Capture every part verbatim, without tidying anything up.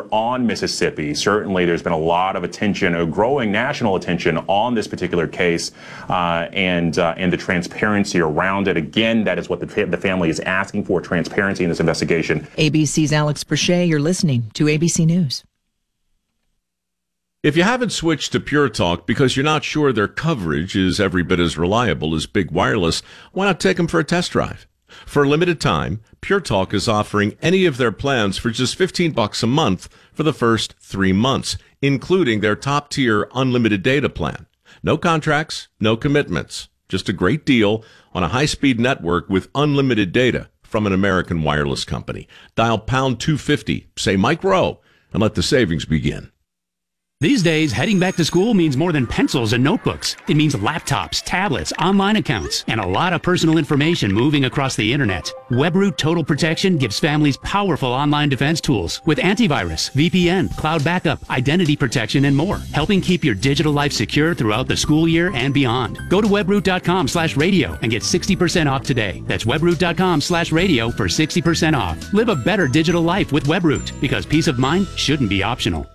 here on Mississippi. Certainly, there's been a lot of attention, a growing national attention on this particular case uh, and uh, and the transparency around it. Again, that is what the, the family is asking for, transparency in this investigation. A B C's Alex Brachet, you're listening to A B C News. If you haven't switched to Pure Talk because you're not sure their coverage is every bit as reliable as Big Wireless, why not take them for a test drive? For a limited time, Pure Talk is offering any of their plans for just fifteen bucks a month for the first three months, including their top-tier unlimited data plan. No contracts, no commitments. Just a great deal on a high-speed network with unlimited data from an American wireless company. Dial pound two fifty, say Mike Rowe, and let the savings begin. These days, heading back to school means more than pencils and notebooks. It means laptops, tablets, online accounts, and a lot of personal information moving across the internet. WebRoot Total Protection gives families powerful online defense tools with antivirus, V P N, cloud backup, identity protection, and more, helping keep your digital life secure throughout the school year and beyond. Go to webroot.com slash radio and get sixty percent off today. That's webroot.com slash radio for sixty percent off. Live a better digital life with WebRoot, because peace of mind shouldn't be optional.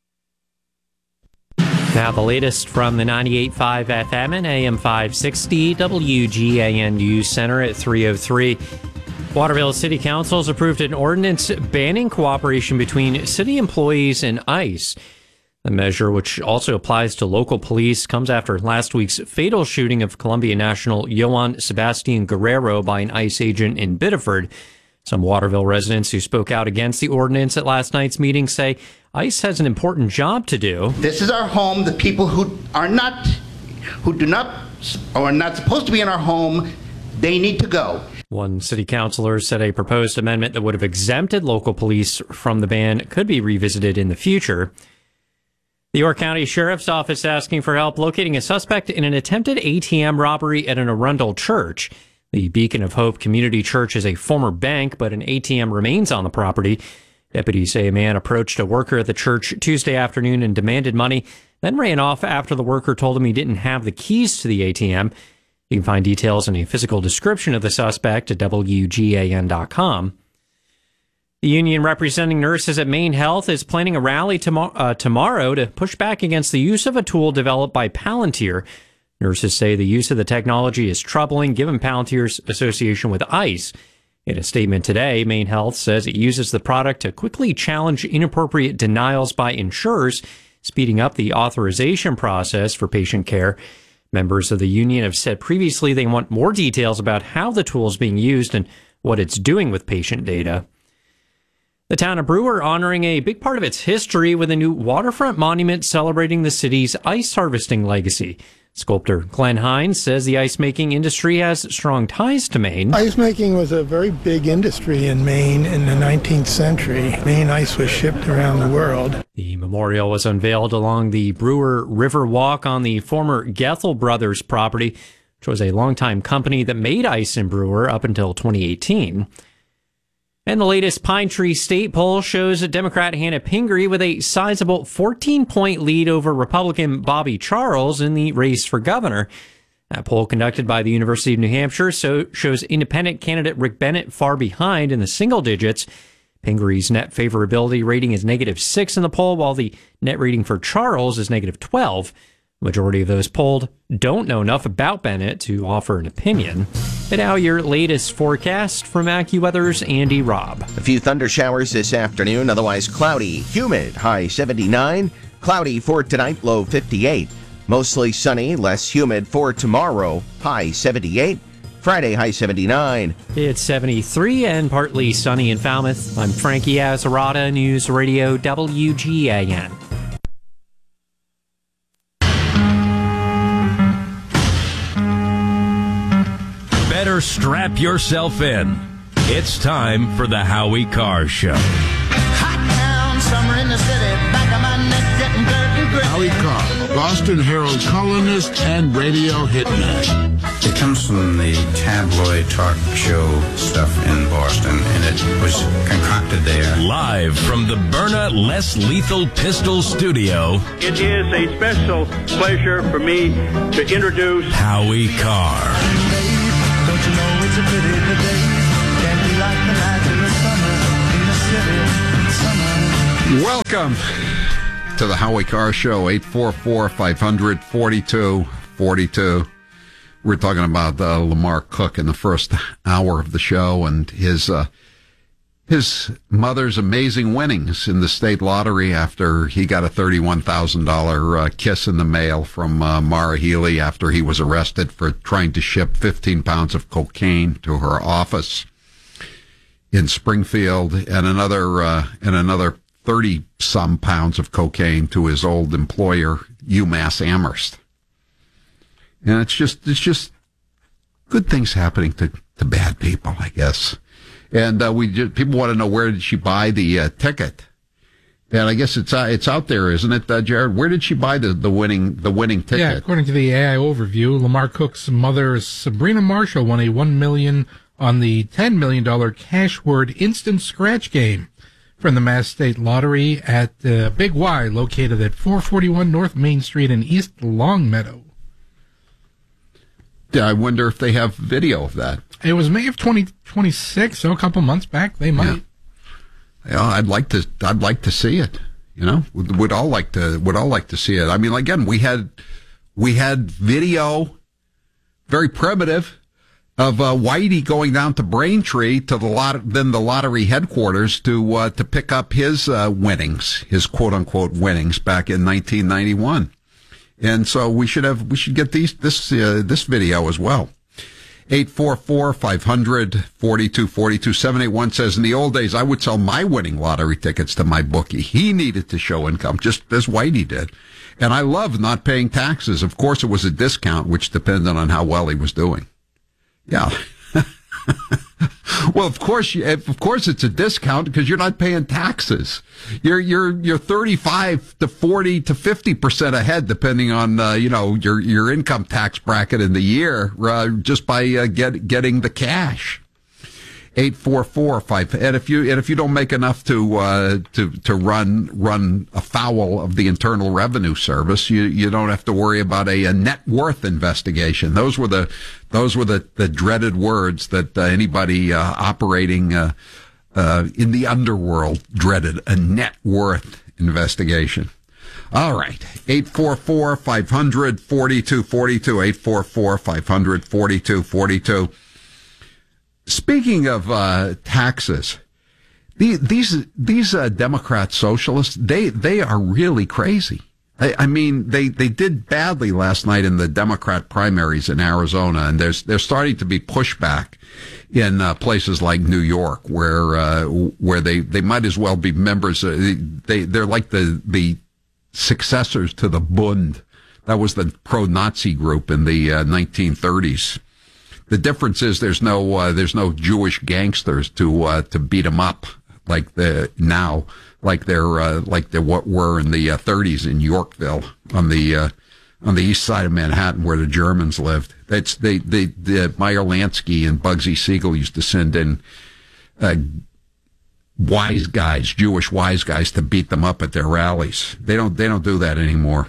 Now the latest from the ninety-eight point five F M and A M five sixty W G A N News Center at three oh three. Waterville City Council has approved an ordinance banning cooperation between city employees and ICE. The measure, which also applies to local police, comes after last week's fatal shooting of Columbia national Johann Sebastian Guerrero by an ICE agent in Biddeford. Some Waterville residents who spoke out against the ordinance at last night's meeting say ICE has an important job to do. This is our home. The people who are not, who do not, or are not supposed to be in our home, they need to go. One city councilor said a proposed amendment that would have exempted local police from the ban could be revisited in the future. The York County Sheriff's Office asking for help locating a suspect in an attempted A T M robbery at an Arundel church. The Beacon of Hope Community Church is a former bank, but an A T M remains on the property. Deputies say a man approached a worker at the church Tuesday afternoon and demanded money, then ran off after the worker told him he didn't have the keys to the A T M. You can find details and a physical description of the suspect at W G A N dot com. The union representing nurses at Maine Health is planning a rally tom- uh, tomorrow to push back against the use of a tool developed by Palantir. Nurses say the use of the technology is troubling, given Palantir's association with ICE. In a statement today, Maine Health says it uses the product to quickly challenge inappropriate denials by insurers, speeding up the authorization process for patient care. Members of the union have said previously they want more details about how the tool is being used and what it's doing with patient data. The town of Brewer honoring a big part of its history with a new waterfront monument celebrating the city's ice harvesting legacy. Sculptor Glenn Hines says the ice-making industry has strong ties to Maine. Ice-making was a very big industry in Maine in the nineteenth century. Maine ice was shipped around the world. The memorial was unveiled along the Brewer River Walk on the former Gethel Brothers property, which was a longtime company that made ice in Brewer up until twenty eighteen. And the latest Pine Tree State poll shows Democrat Hannah Pingree with a sizable fourteen-point lead over Republican Bobby Charles in the race for governor. That poll, conducted by the University of New Hampshire, so shows independent candidate Rick Bennett far behind in the single digits. Pingree's net favorability rating is negative six in the poll, while the net rating for Charles is negative twelve. The majority of those polled don't know enough about Bennett to offer an opinion. And now your latest forecast from AccuWeather's Andy Robb. A few thunder showers this afternoon, otherwise cloudy, humid, high seventy-nine. Cloudy for tonight, low fifty-eight. Mostly sunny, less humid for tomorrow, high seventy-eight. Friday, high seventy-nine. It's seventy-three and partly sunny in Falmouth. I'm Frankie Azarada, News Radio W G A N. Better strap yourself in. It's time for the Howie Carr Show. Hot town, summer in the city, back of my neck getting dirt and gritty. Howie Carr, Boston Herald columnist and radio hitman. It comes from the tabloid talk show stuff in Boston, and it was concocted there. Live from the Byrna Less Lethal Pistol Studio. It is a special pleasure for me to introduce Howie Carr. Don't you know it's a pity the days can't be like the night in the summer in the city. Summer. Welcome to the Howie Carr Show, eight four four, five hundred, forty-two forty-two. We're talking about uh, Lamar Cook in the first hour of the show and his uh, his mother's amazing winnings in the state lottery after he got a thirty-one thousand dollars uh, kiss in the mail from uh, Mara Healy after he was arrested for trying to ship fifteen pounds of cocaine to her office in Springfield, and another uh, and another thirty some pounds of cocaine to his old employer, UMass Amherst. And it's just it's just good things happening to, to bad people, I guess. And uh, we just, people want to know, where did she buy the uh, ticket? And I guess it's uh, it's out there, isn't it, uh, Jared? Where did she buy the, the winning the winning ticket? Yeah, according to the A I overview, Lamar Cook's mother, Sabrina Marshall, won a one million dollars on the ten million dollars cash word instant scratch game from the Mass State Lottery at uh, Big Y, located at four forty-one North Main Street in East Longmeadow. Yeah, I wonder if they have video of that. It was May of twenty twenty-six, so a couple months back. They might. Yeah. Yeah, I'd like to. I'd like to see it. You know, would, would all like to. Would all like to see it. I mean, again, we had we had video, very primitive, of uh, Whitey going down to Braintree to the lot, then the lottery headquarters to uh, to pick up his uh, winnings, his quote unquote winnings back in nineteen ninety-one. And so we should have, we should get these, this, uh, this video as well. eight four four, five hundred, forty-two forty-two. seven eight one says, in the old days, I would sell my winning lottery tickets to my bookie. He needed to show income, just as Whitey did. And I loved not paying taxes. Of course, it was a discount, which depended on how well he was doing. Yeah. Well, of course, you, of course, it's a discount because you're not paying taxes. You're you're you're thirty-five to forty to fifty percent ahead, depending on uh, you know your your income tax bracket in the year, uh, just by uh, get getting the cash. Eight four four five, and if you and if you don't make enough to uh, to to run run afoul of the Internal Revenue Service, you you don't have to worry about a, a net worth investigation. Those were the those were the, the dreaded words that uh, anybody uh, operating uh, uh, in the underworld dreaded: a net worth investigation. All right, eight four four, five hundred, forty-two forty-two, eight four four, five hundred, forty-two forty-two. Speaking of uh, taxes, the, these these uh, Democrat socialists, they they are really crazy. I, I mean, they, they did badly last night in the Democrat primaries in Arizona, and there's there's starting to be pushback in uh, places like New York, where uh, where they, they might as well be members. Uh, they they're like the the successors to the Bund. That was the pro-Nazi group in the uh, nineteen thirties. The difference is there's no uh, there's no Jewish gangsters to uh, to beat them up like the now like they're uh, like they what were in the uh, thirties in Yorkville on the uh, on the east side of Manhattan where the Germans lived. That's they they the Meyer Lansky and Bugsy Siegel used to send in uh, wise guys, Jewish wise guys, to beat them up at their rallies. They don't they don't do that anymore.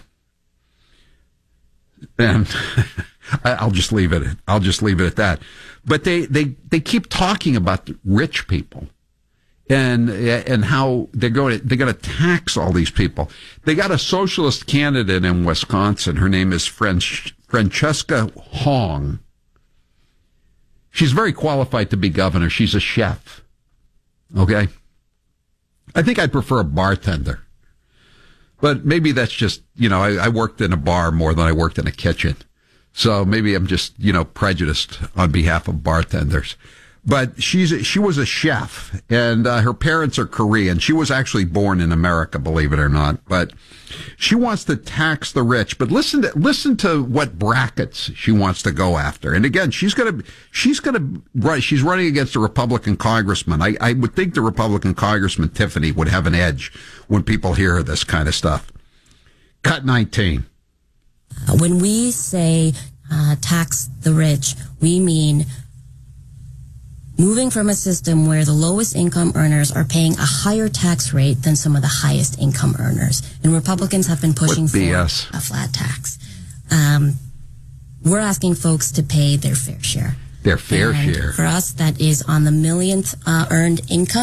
And I'll just leave it. I'll just leave it at that. But they, they, they keep talking about rich people and and how they're going to, they're going to tax all these people. They got a socialist candidate in Wisconsin. Her name is French, Francesca Hong. She's very qualified to be governor. She's a chef. Okay, I think I'd prefer a bartender. But maybe that's just, you know, I, I worked in a bar more than I worked in a kitchen. So maybe I'm just, you know, prejudiced on behalf of bartenders. But she's a, she was a chef, and uh, her parents are Korean. She was actually born in America, believe it or not. But she wants to tax the rich. But listen to listen to what brackets she wants to go after. And again, she's gonna she's gonna run. She's running against a Republican congressman. I, I would think the Republican congressman Tiffany would have an edge when people hear this kind of stuff. Cut nineteen. When we say uh, tax the rich, we mean moving from a system where the lowest income earners are paying a higher tax rate than some of the highest income earners. And Republicans have been pushing for a flat tax. Um, we're asking folks to pay their fair share. Their fair and share. For us, that is on the millionth uh, earned income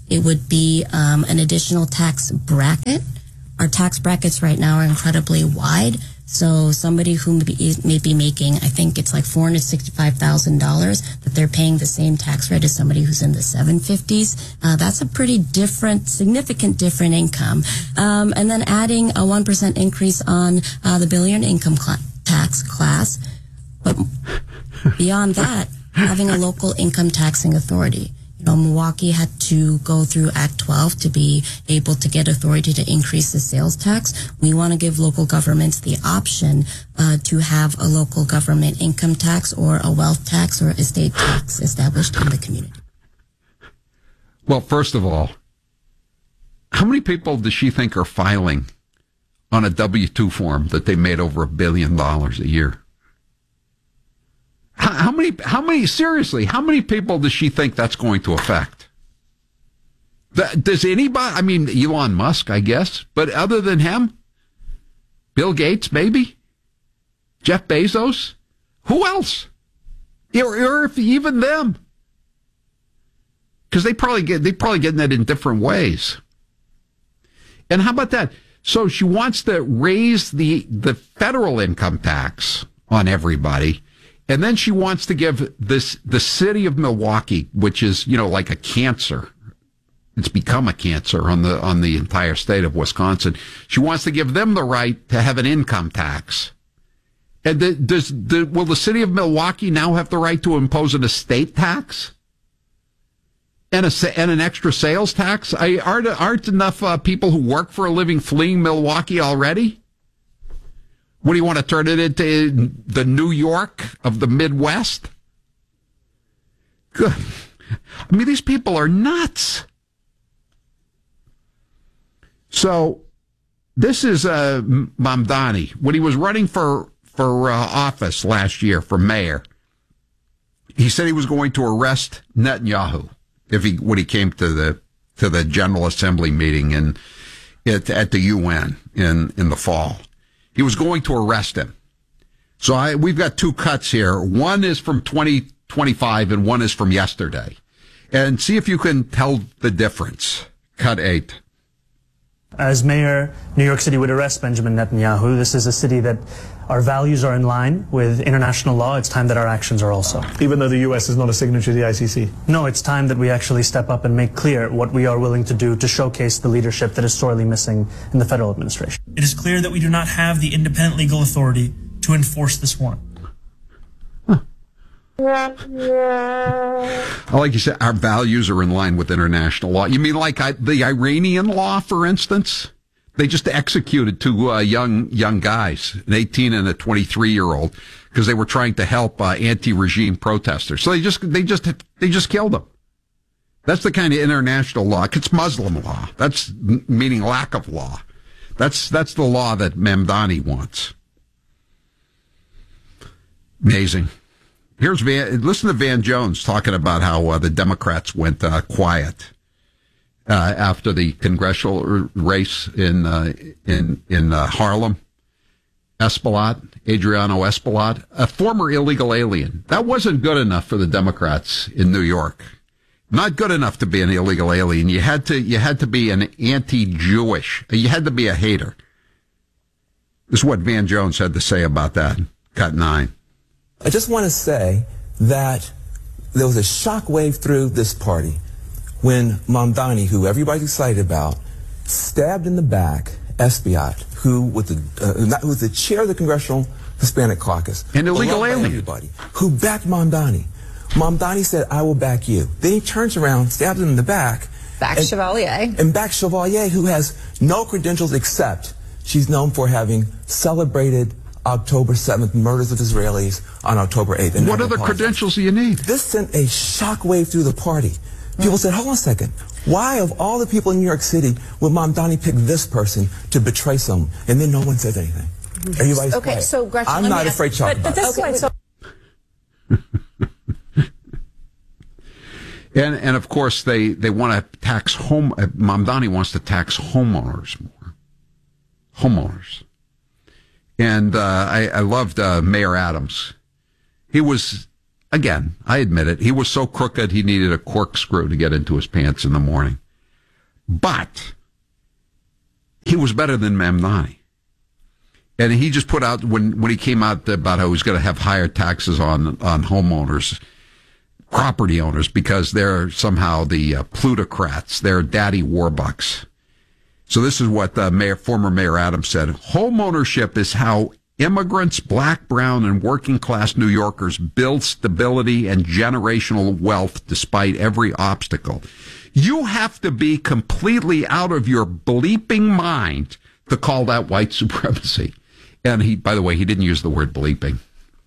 It would be um, an additional tax bracket. Our tax brackets right now are incredibly wide. So somebody who may be, may be making, I think it's like four hundred sixty-five thousand dollars, that they're paying the same tax rate as somebody who's in the seven fifties. Uh, that's a pretty different, significant different income. Um, and then adding a one percent increase on uh, the billion income cl- tax class. But beyond that, having a local income taxing authority. You know, Milwaukee had to go through Act twelve to be able to get authority to increase the sales tax. We want to give local governments the option uh, to have a local government income tax or a wealth tax or estate tax established in the community. Well, first of all, how many people does she think are filing on a W two form that they made over a billion dollars a year? How, how many, how many, seriously, how many people does she think that's going to affect? Does anybody, I mean, Elon Musk, I guess, but other than him, Bill Gates, maybe? Jeff Bezos? Who else? Or, or if even them? Because they probably get, they probably getting that in different ways. And how about that? So she wants to raise the, the federal income tax on everybody. And then she wants to give this, the city of Milwaukee, which is, you know, like a cancer. It's become a cancer on the, on the entire state of Wisconsin. She wants to give them the right to have an income tax. And the, does the, will the city of Milwaukee now have the right to impose an estate tax? And a, and an extra sales tax? I, aren't, aren't enough uh, people who work for a living fleeing Milwaukee already? What do you want to turn it into, the New York of the Midwest? Good. I mean, these people are nuts. So this is uh, Mamdani. When he was running for, for uh, office last year for mayor, he said he was going to arrest Netanyahu if he when he came to the to the General Assembly meeting in at, at the U N in in the fall. He was going to arrest him. So I, we've got two cuts here. One is from twenty twenty-five and one is from yesterday. And see if you can tell the difference. Cut eight. As mayor, New York City would arrest Benjamin Netanyahu. This is a city that our values are in line with international law. It's time that our actions are also. Even though the U S is not a signatory to the I C C? No, it's time that we actually step up and make clear what we are willing to do to showcase the leadership that is sorely missing in the federal administration. It is clear that we do not have the independent legal authority to enforce this warrant. Like you said, our values are in line with international law. You mean like I, the Iranian law, for instance? They just executed two uh, young young guys, an eighteen and a twenty-three year old, because they were trying to help uh, anti-regime protesters. So they just they just they just killed them. That's the kind of international law. It's Muslim law. That's meaning lack of law. That's that's the law that Mamdani wants. Amazing. Here's Van. Listen to Van Jones talking about how uh, the Democrats went uh, quiet uh, after the congressional race in uh, in in uh, Harlem. Espaillat, Adriano Espaillat, a former illegal alien. That wasn't good enough for the Democrats in New York. Not good enough to be an illegal alien. You had to you had to be an anti-Jewish. You had to be a hater. This is what Van Jones had to say about that. Cut nine. I just want to say that there was a shockwave through this party when Mamdani, who everybody's excited about, stabbed in the back Espaillat, who was the uh, not, who was the chair of the Congressional Hispanic Caucus, an illegal alien, everybody, who backed Mamdani. Mamdani said, "I will back you." Then he turns around, stabs him in the back, back and, Chevalier, and back Chevalier, who has no credentials except she's known for having celebrated October seventh murders of Israelis on October eighth. What other credentials do you need? This sent a shockwave through the party. People said, hold on a second. Why, of all the people in New York City, would Mamdani pick this person to betray someone? And then no one says anything. Everybody's okay, quiet. so Gretchen, I'm not afraid to talk but, about but this it. Okay, so and and of course they, they want to tax home. Uh, Mamdani wants to tax homeowners more. Homeowners. And uh, I, I loved uh, Mayor Adams. He was, again, I admit it, he was so crooked he needed a corkscrew to get into his pants in the morning. But he was better than Mamdani. And he just put out, when, when he came out about how he's going to have higher taxes on, on homeowners, property owners, because they're somehow the uh, plutocrats, they're daddy warbucks. So this is what uh, Mayor, former Mayor Adams said. Home ownership is how immigrants, black, brown, and working class New Yorkers build stability and generational wealth despite every obstacle. You have to be completely out of your bleeping mind to call that white supremacy. And he, by the way, he didn't use the word bleeping.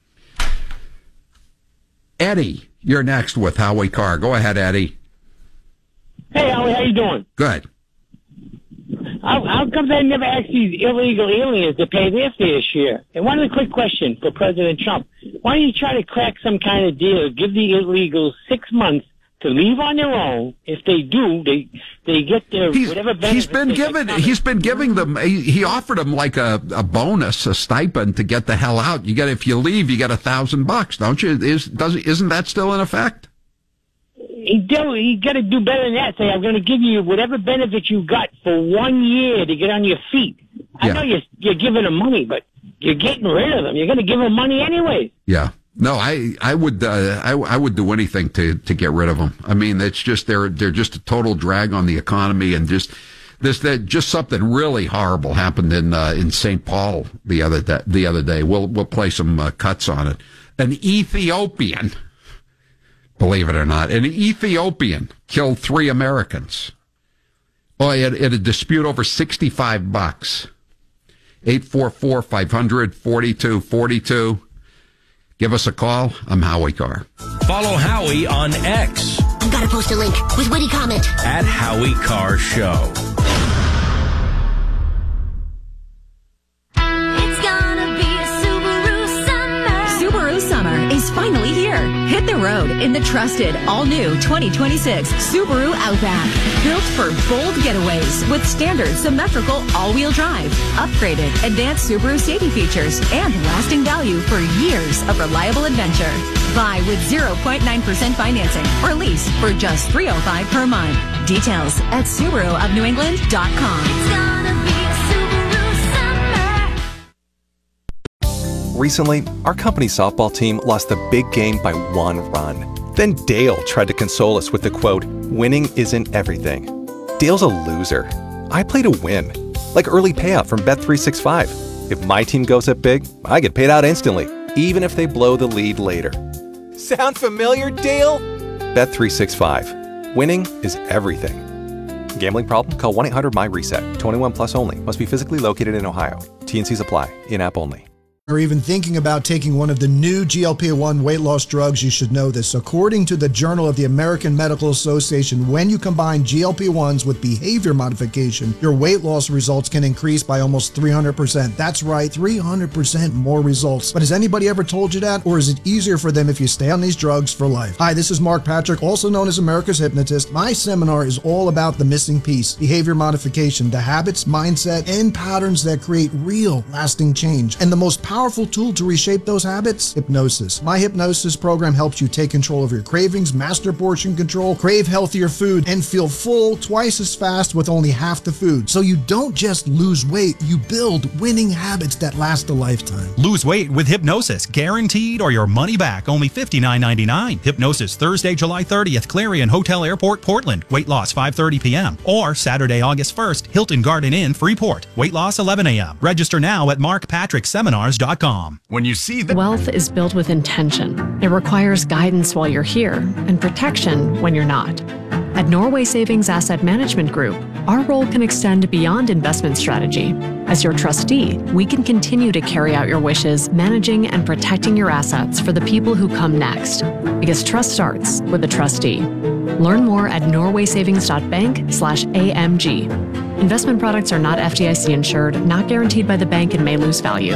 Eddie, you're next with Howie Carr. Go ahead, Eddie. Hey, Howie, how you doing? Good. How, how come they never asked these illegal aliens to pay their fair share? And one other quick question for President Trump. Why don't you try to crack some kind of deal, give the illegals six months to leave on their own? If they do, they they get their he's, whatever benefits. He's been given. He's been giving them. He, he offered them like a, a bonus, a stipend to get the hell out. You get if you leave, you get a thousand bucks, don't you? Is does isn't that still in effect? He do. He got to do better than that. Say, I'm going to give you whatever benefit you got for one year to get on your feet. I Yeah. know you're you're giving them money, but you're getting rid of them. You're going to give them money anyway. Yeah. No, I, I would, uh, I, I would do anything to, to get rid of them. I mean, it's just, they're, they're just a total drag on the economy, and just, this, that, just something really horrible happened in, uh, in Saint Paul the other day, the other day. We'll, we'll play some uh, cuts on it. An Ethiopian, believe it or not, an Ethiopian killed three Americans. Oh, in, in a dispute over sixty-five bucks. eight four four, five hundred, forty-two forty-two. Give us a call. I'm Howie Carr. Follow Howie on X I've got to post a link with witty comment. at Howie Carr Show. It's gonna be a Subaru summer. Subaru summer is finally here. Hit the road in the trusted, all-new twenty twenty-six Subaru Outback. Built for bold getaways with standard symmetrical all-wheel drive, upgraded advanced Subaru safety features, and lasting value for years of reliable adventure. Buy with zero point nine percent financing or lease for just three hundred five dollars per month. Details at Subaru of New England dot com. It's gonna be a Subaru summer. Recently, our company softball team lost the big game by one run. Then Dale tried to console us with the quote, "Winning isn't everything." Dale's a loser. I play to win. Like early payout from Bet three sixty-five. If my team goes up big, I get paid out instantly, even if they blow the lead later. Sound familiar, Dale? Bet three sixty-five. Winning is everything. Gambling problem? Call one eight hundred M Y reset. twenty-one plus only. Must be physically located in Ohio. T and Cs apply. In-app only. Or even thinking about taking one of the new G L P one weight loss drugs, you should know this. According to the Journal of the American Medical Association, when you combine G L P ones with behavior modification, your weight loss results can increase by almost three hundred percent. That's right, three hundred percent more results. But has anybody ever told you that? Or is it easier for them if you stay on these drugs for life? Hi, this is Mark Patrick, also known as America's Hypnotist. My seminar is all about the missing piece, behavior modification, the habits, mindset, and patterns that create real, lasting change. And the most powerful powerful tool to reshape those habits? Hypnosis. My hypnosis program helps you take control of your cravings, master portion control, crave healthier food, and feel full twice as fast with only half the food. So you don't just lose weight, you build winning habits that last a lifetime. Lose weight with hypnosis, guaranteed or your money back. Only fifty-nine ninety-nine. Hypnosis Thursday, July thirtieth, Clarion Hotel Airport, Portland. Weight loss five thirty p.m. Or Saturday, August first, Hilton Garden Inn, Freeport. Weight loss eleven a.m. Register now at mark patrick seminars dot com. When you see that Wealth is built with intention. It requires guidance while you're here and protection when you're not. At Norway Savings Asset Management Group, our role can extend beyond investment strategy. As your trustee, we can continue to carry out your wishes, managing and protecting your assets for the people who come next. Because trust starts with a trustee. Learn more at norway savings dot bank slash A M G. Investment products are not F D I C insured, not guaranteed by the bank, and may lose value.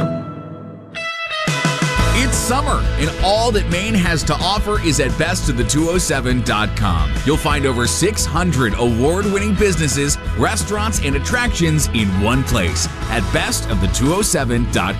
It's summer, and all that Maine has to offer is at best of the two oh seven dot com. You'll find over six hundred award-winning businesses, restaurants, and attractions in one place at best of the two oh seven dot com.